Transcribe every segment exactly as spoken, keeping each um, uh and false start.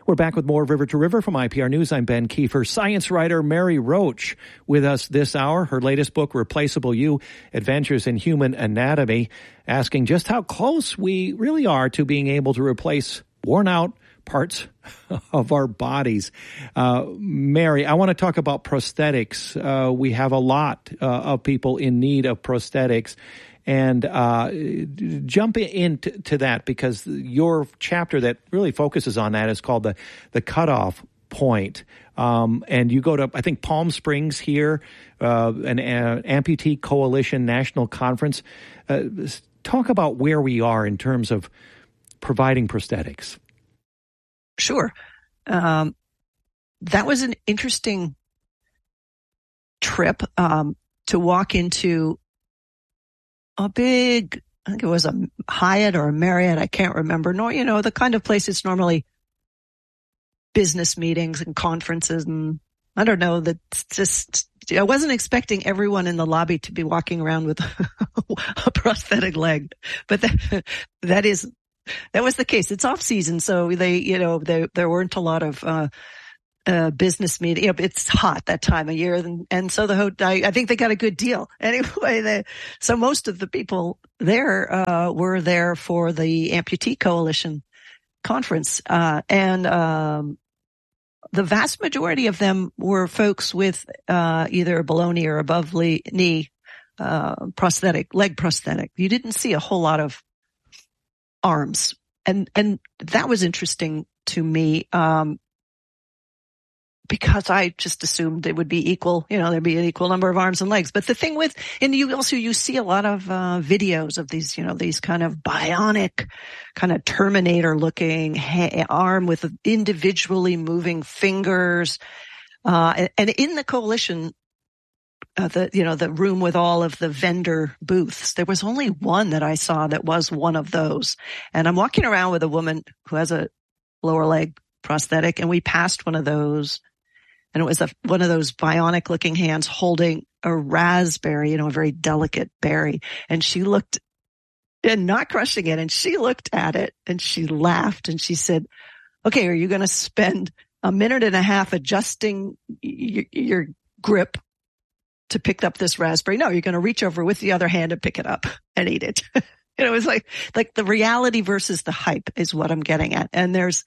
We're back with more River to River from I P R News. I'm Ben Kiefer. Science writer Mary Roach with us this hour. Her latest book, Replaceable You, Adventures in Human Anatomy, asking just how close we really are to being able to replace worn-out parts of our bodies. Uh, Mary, I want to talk about prosthetics. Uh, we have a lot uh, of people in need of prosthetics. And uh, jump into to that, because your chapter that really focuses on that is called the, the Cutoff Point. Um, and you go to, I think, Palm Springs here, uh, an uh, Amputee Coalition National Conference. Uh, talk about where we are in terms of providing prosthetics. Sure. Um, that was an interesting trip um, to walk into a big, I think it was a Hyatt or a Marriott, I can't remember. Nor, you know, the kind of place it's normally business meetings and conferences. And I don't know, that's just, I wasn't expecting everyone in the lobby to be walking around with a prosthetic leg, but that, that is, that was the case. It's off season. So they, you know, they, there weren't a lot of, uh, uh, business meeting. You know, it's hot that time of year. And, and so the, ho- I, I think they got a good deal. Anyway, they, so most of the people there, uh, were there for the Amputee Coalition conference. Uh, and, um, the vast majority of them were folks with, uh, either below knee or above knee, uh, prosthetic, leg prosthetic. You didn't see a whole lot of arms. And, and that was interesting to me, um, because I just assumed it would be equal, you know, there'd be an equal number of arms and legs. But the thing with, and you also, you see a lot of, uh, videos of these, you know, these kind of bionic, kind of Terminator looking ha- arm with individually moving fingers. Uh, and, and in the coalition, Uh, the, you know, the room with all of the vendor booths, there was only one that I saw that was one of those. And I'm walking around with a woman who has a lower leg prosthetic, and we passed one of those, and it was a, one of those bionic looking hands holding a raspberry, you know, a very delicate berry. And she looked, and not crushing it, and she looked at it and she laughed and she said, okay, are you going to spend a minute and a half adjusting y- your grip to pick up this raspberry? No, you're going to reach over with the other hand and pick it up and eat it. And it was like, like the reality versus the hype is what I'm getting at. And there's,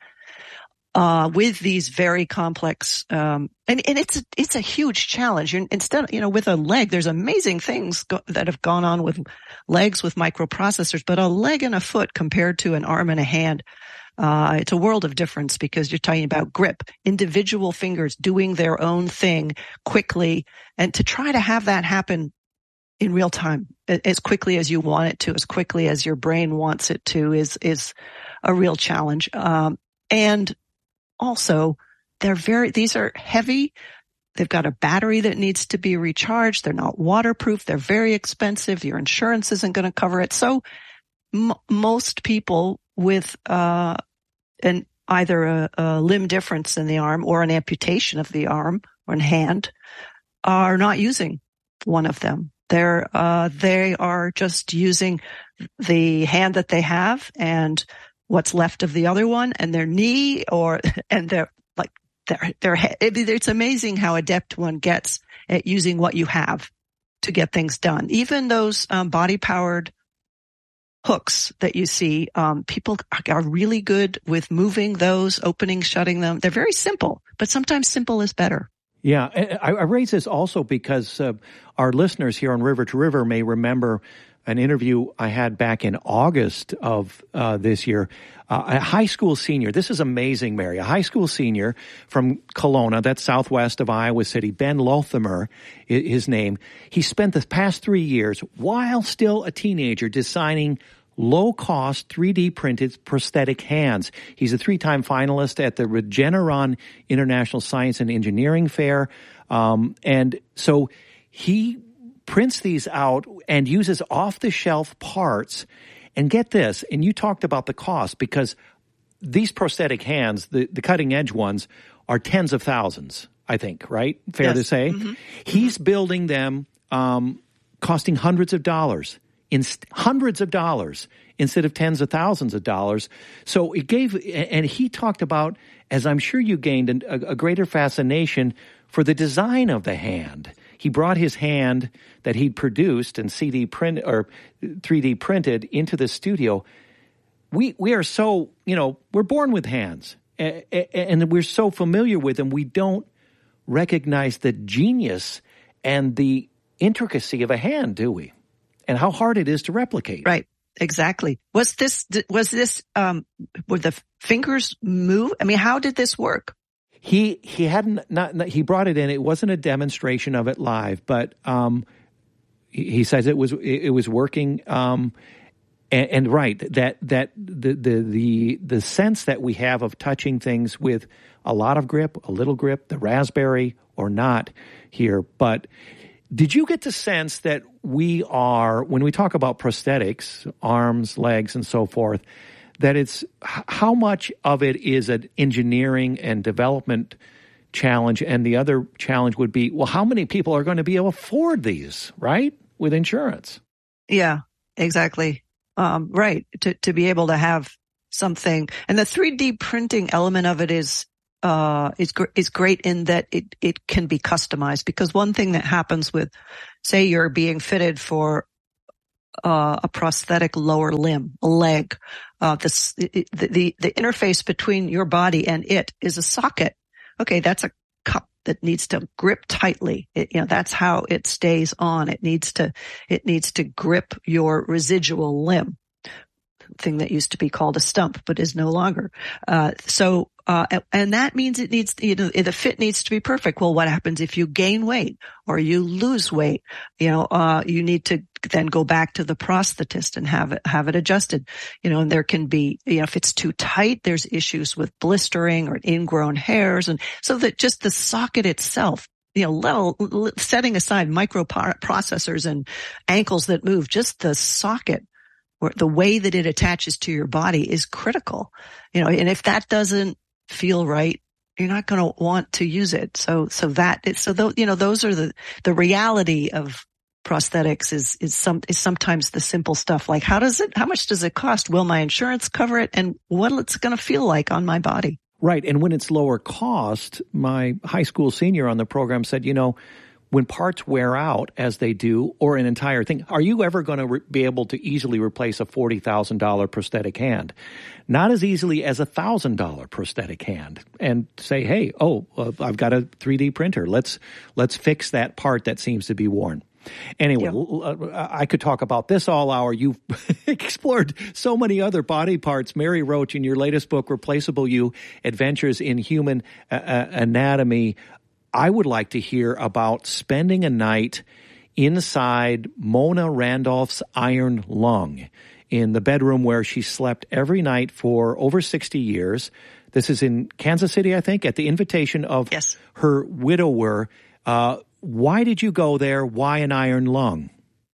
uh, with these very complex, um, and, and it's, it's a huge challenge. You're, instead, you know, with a leg, there's amazing things go, that have gone on with legs with microprocessors, but a leg and a foot compared to an arm and a hand, Uh, it's a world of difference, because you're talking about grip, individual fingers doing their own thing quickly, and to try to have that happen in real time as quickly as you want it to, as quickly as your brain wants it to, is, is a real challenge. Um, and also they're very, these are heavy. They've got a battery that needs to be recharged. They're not waterproof. They're very expensive. Your insurance isn't going to cover it. So m- most people with, uh, an either a, a limb difference in the arm or an amputation of the arm or an hand are not using one of them. They're, uh, they are just using the hand that they have and what's left of the other one, and their knee, or, and they're like, their, their head. It's amazing how adept one gets at using what you have to get things done. Even those, um, body powered hooks that you see, um, people are really good with moving those, opening, shutting them. They're very simple, but sometimes simple is better. Yeah, I, I raise this also because uh, our listeners here on River to River may remember an interview I had back in August of uh, this year. Uh, a high school senior, this is amazing, Mary, a high school senior from Kelowna, that's southwest of Iowa City, Ben Lothamer, his name. He spent the past three years, while still a teenager, designing low-cost three D printed prosthetic hands. He's a three-time finalist at the Regeneron International Science and Engineering Fair. Um, and so he prints these out and uses off-the-shelf parts. And get this, and you talked about the cost, because these prosthetic hands, the, the cutting-edge ones, are tens of thousands, I think, right? Fair yes. to say? Mm-hmm. He's building them um, costing hundreds of dollars. In hundreds of dollars instead of tens of thousands of dollars. So it gave, and he talked about, as I'm sure you gained, a, a greater fascination for the design of the hand. He brought his hand that he'd produced and C D print or three D printed into the studio. We we are so, you know, we're born with hands, and we're so familiar with them, we don't recognize the genius and the intricacy of a hand, do we? And how hard it is to replicate. Right. Exactly. Was this, was this, um, would the fingers move? I mean, how did this work? He, he hadn't, not, not, he brought it in. It wasn't a demonstration of it live, but, um, he, he says it was, it, it was working, um, and, and right, that, that, the, the, the, the sense that we have of touching things with a lot of grip, a little grip, the raspberry or not here, but did you get the sense that we are, when we talk about prosthetics, arms, legs, and so forth, that it's how much of it is an engineering and development challenge, and the other challenge would be, well, how many people are going to be able to afford these, right, with insurance? Yeah, exactly. Um, right, to to be able to have something, and the three D printing element of it is uh is gr- is great in that it it can be customized, because one thing that happens with, say, you're being fitted for uh a prosthetic lower limb, a leg, uh this the, the the interface between your body and it is a socket. Okay, that's a cup that needs to grip tightly. It, you know, that's how it stays on. It needs to it needs to grip your residual limb, thing that used to be called a stump but is no longer. Uh, so, uh, and that means it needs, you know, the fit needs to be perfect. Well, what happens if you gain weight or you lose weight? You know, uh, you need to then go back to the prosthetist and have it, have it adjusted. You know, and there can be, you know, if it's too tight, there's issues with blistering or ingrown hairs. And so that just the socket itself, you know, little, setting aside microprocessors and ankles that move, just the socket, or the way that it attaches to your body, is critical. You know, and if that doesn't feel right, you're not going to want to use it. So, so that, so those, you know, those are the, the reality of prosthetics is, is some, is sometimes the simple stuff like, how does it, how much does it cost? Will my insurance cover it? And what it's going to feel like on my body? Right. And when it's lower cost, my high school senior on the program said, you know, when parts wear out, as they do, or an entire thing, are you ever going to re- be able to easily replace a forty thousand dollars prosthetic hand? Not as easily as a one thousand dollars prosthetic hand. And say, hey, oh, uh, I've got a three D printer. Let's let's fix that part that seems to be worn. Anyway, yeah. uh, I could talk about this all hour. You've explored so many other body parts. Mary Roach, in your latest book, Replaceable You, Adventures in Human uh, Anatomy, I would like to hear about spending a night inside Mona Randolph's iron lung in the bedroom where she slept every night for over sixty years. This is in Kansas City, I think, at the invitation of yes. her widower. Uh, why did you go there? Why an iron lung?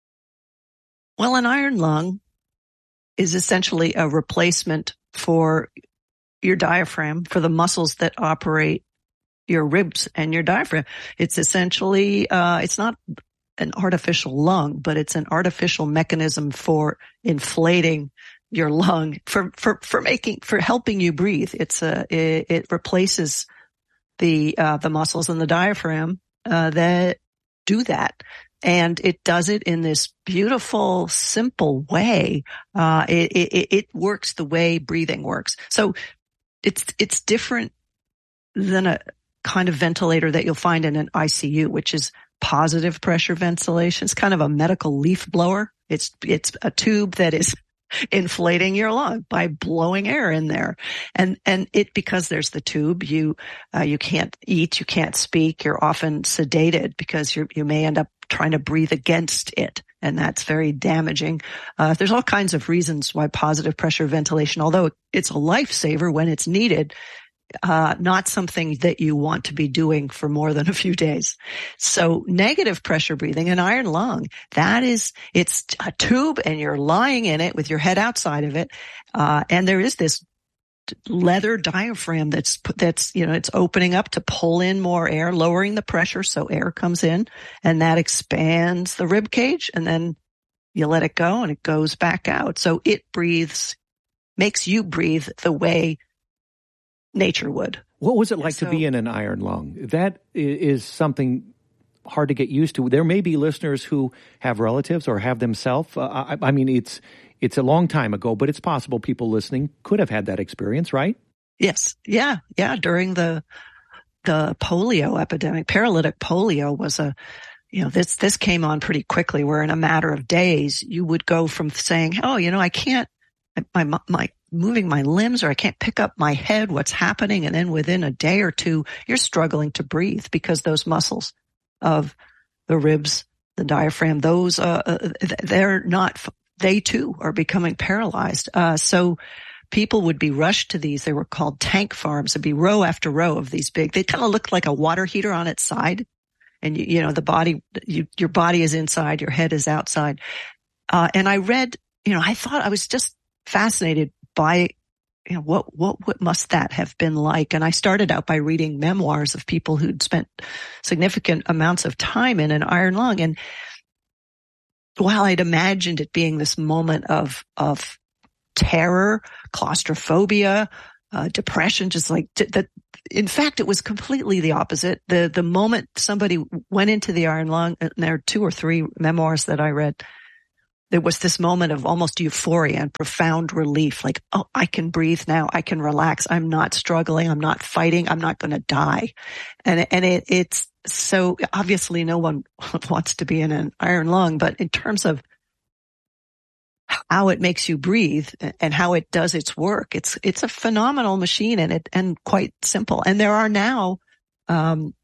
Well, an iron lung is essentially a replacement for your diaphragm, for the muscles that operate your ribs and your diaphragm. It's essentially, uh, it's not an artificial lung, but it's an artificial mechanism for inflating your lung, for, for, for making, for helping you breathe. It's a, it, it replaces the, uh, the muscles in the diaphragm, uh, that do that. And it does it in this beautiful, simple way. Uh, it, it, it works the way breathing works. So it's, it's different than a kind of ventilator that you'll find in an I C U, which is positive pressure ventilation. It's kind of a medical leaf blower. It's, it's a tube that is inflating your lung by blowing air in there. And, and it, because there's the tube, you, uh, you can't eat, you can't speak, you're often sedated because you you may end up trying to breathe against it. And that's very damaging. Uh, there's all kinds of reasons why positive pressure ventilation, although it's a lifesaver when it's needed, Uh, not something that you want to be doing for more than a few days. So negative pressure breathing, an iron lung, that is, it's a tube and you're lying in it with your head outside of it. Uh, and there is this leather diaphragm that's, that's, you know, it's opening up to pull in more air, lowering the pressure so air comes in, and that expands the rib cage, and then you let it go and it goes back out. So it breathes, makes you breathe the way nature would. What was it like so, to be in an iron lung? That is something hard to get used to. There may be listeners who have relatives or have themselves. Uh, I, I mean, it's it's a long time ago, but it's possible people listening could have had that experience, right? Yes. Yeah. Yeah. During the the polio epidemic, paralytic polio was a, you know, this this came on pretty quickly, where in a matter of days you would go from saying, oh, you know, I can't, my my moving my limbs, or I can't pick up my head, what's happening? And then within a day or two, you're struggling to breathe because those muscles of the ribs, the diaphragm, those, uh, they're not, they too are becoming paralyzed. Uh, so people would be rushed to these. They were called tank farms. There'd be row after row of these big, they kind of looked like a water heater on its side. And you, you know, the body, you, your body is inside, your head is outside. Uh, and I read, you know, I thought I was just fascinated by, you know, what, what, what must that have been like? And I started out by reading memoirs of people who'd spent significant amounts of time in an iron lung. And while I'd imagined it being this moment of, of terror, claustrophobia, uh, depression, just like that, in fact, it was completely the opposite. The, the moment somebody went into the iron lung, and there are two or three memoirs that I read, there was this moment of almost euphoria and profound relief. Like, oh, I can breathe now. I can relax. I'm not struggling. I'm not fighting. I'm not going to die. And, and it, it's so obviously no one wants to be in an iron lung, but in terms of how it makes you breathe and how it does its work, it's, it's a phenomenal machine, and it, and quite simple. And there are now, um,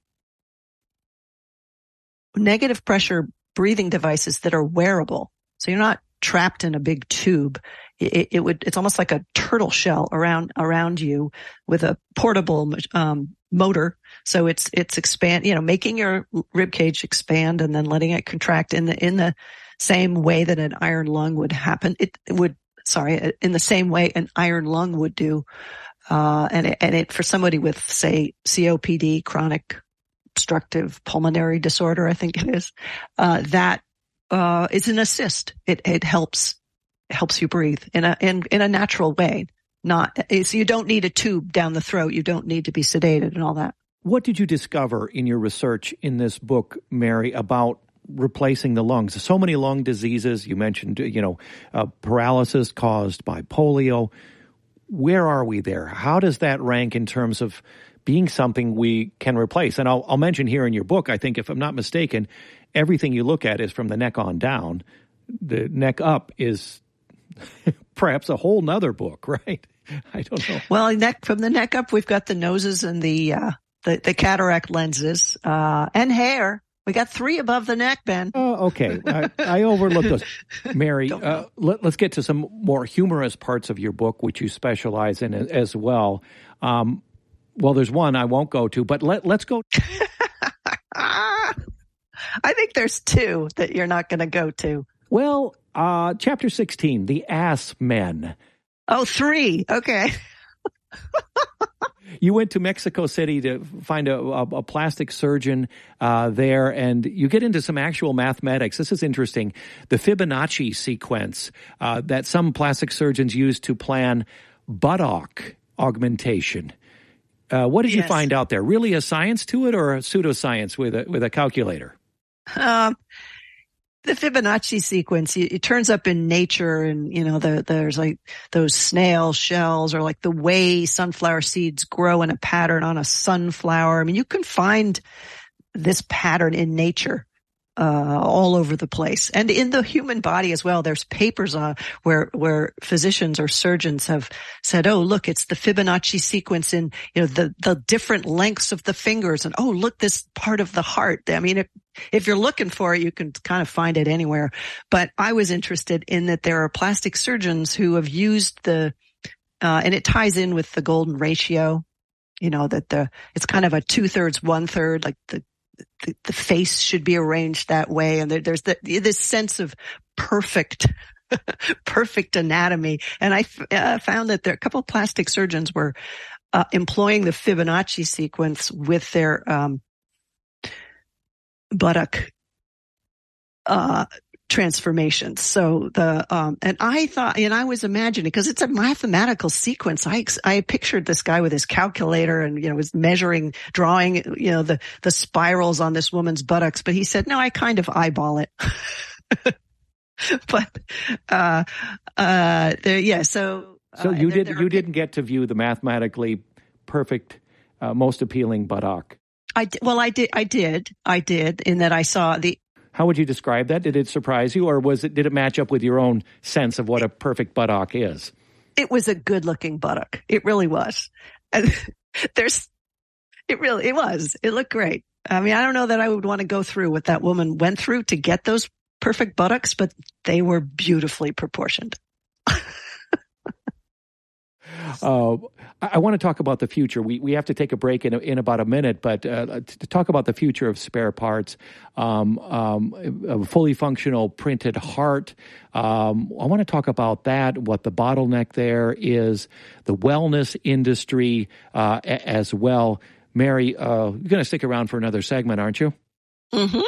negative pressure breathing devices that are wearable. So you're not trapped in a big tube. It, it would, it's almost like a turtle shell around, around you with a portable, um, motor. So it's, it's expand, you know, making your rib cage expand and then letting it contract in the, in the same way that an iron lung would happen. It would, sorry, in the same way an iron lung would do. Uh, and it, and it, for somebody with, say, C O P D, chronic obstructive pulmonary disorder, I think it is, uh, that, Uh, it's an assist. It, it helps, helps you breathe in a, in, in a natural way. Not, it's, you don't need a tube down the throat. You don't need to be sedated and all that. What did you discover in your research in this book, Mary, about replacing the lungs? So many lung diseases. You mentioned, you know, uh, paralysis caused by polio. Where are we there? How does that rank in terms of being something we can replace? And I'll, I'll mention here in your book, I think, if I'm not mistaken, everything you look at is from the neck on down. The neck up is perhaps a whole nother book, right? I don't know. Well, neck from the neck up, we've got the noses and the uh, the, the cataract lenses uh, and hair. We got three above the neck, Ben. Oh, okay. I, I overlooked those. Mary, uh, let, let's get to some more humorous parts of your book, which you specialize in as well. Um, well, there's one I won't go to, but let, let's go. I think there's two that you're not going to go to. Well, uh, chapter sixteen, the ass men. Oh, three. Okay. You went to Mexico City to find a, a, a plastic surgeon uh, there, and you get into some actual mathematics. This is interesting. The Fibonacci sequence uh, that some plastic surgeons use to plan buttock augmentation. Uh, what did yes. you find out there? Really a science to it, or a pseudoscience with a with a calculator? Um, the Fibonacci sequence, it, it turns up in nature, and you know, the, there's like those snail shells, or like the way sunflower seeds grow in a pattern on a sunflower. I mean, you can find this pattern in nature. Uh, all over the place, and in the human body as well. There's papers uh, where where physicians or surgeons have said, "Oh, look, it's the Fibonacci sequence in you know the the different lengths of the fingers," and oh, look, this part of the heart. I mean, if if you're looking for it, you can kind of find it anywhere. But I was interested in that there are plastic surgeons who have used the, uh, and it ties in with the golden ratio. You know that the it's kind of a two thirds, one third, like the. The, the face should be arranged that way. And there, there's the, this sense of perfect, perfect anatomy. And I uh, found that there, a couple of plastic surgeons were uh, employing the Fibonacci sequence with their um, buttock uh, transformations. So the, um, and I thought, and I was imagining, because it's a mathematical sequence. I, I pictured this guy with his calculator and, you know, was measuring, drawing, you know, the, the spirals on this woman's buttocks. But he said, no, I kind of eyeball it. But, uh, uh, there, yeah, so. So you uh, did, there, there you are, didn't get to view the mathematically perfect, uh, most appealing buttock. I did, well, I did, I did, I did, in that I saw the. How would you describe that? Did it surprise you, or was it, did it match up with your own sense of what a perfect buttock is? It was a good looking buttock. It really was. And there's, it really, it was, it looked great. I mean, I don't know that I would want to go through what that woman went through to get those perfect buttocks, but they were beautifully proportioned. Uh, I, I want to talk about the future. We we have to take a break in in about a minute, but uh, to talk about the future of spare parts, um, um, a fully functional printed heart. Um, I want to talk about that. What the bottleneck there is, the wellness industry uh, a, as well. Mary, uh, you're going to stick around for another segment, aren't you? Mm-hmm.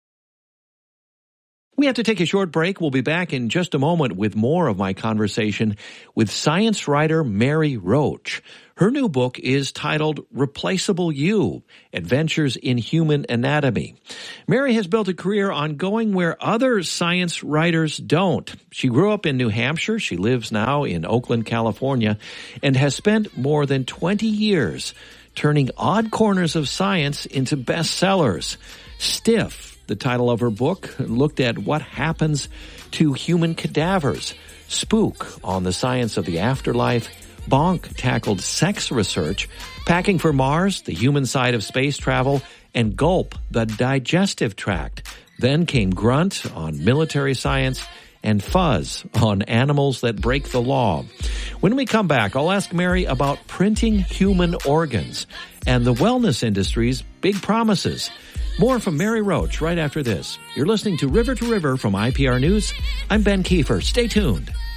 We have to take a short break. We'll be back in just a moment with more of my conversation with science writer Mary Roach. Her new book is titled Replaceable You, Adventures in Human Anatomy. Mary has built a career on going where other science writers don't. She grew up in New Hampshire. She lives now in Oakland, California, and has spent more than twenty years turning odd corners of science into bestsellers. Stiff, the title of her book, looked at what happens to human cadavers. Spook, on the science of the afterlife. Bonk tackled sex research. Packing for Mars, the human side of space travel. And Gulp, the digestive tract. Then came Grunt on military science. And Fuzz on animals that break the law. When we come back, I'll ask Mary about printing human organs and the wellness industry's big promises. More from Mary Roach right after this. You're listening to River to River from I P R News. I'm Ben Kiefer. Stay tuned.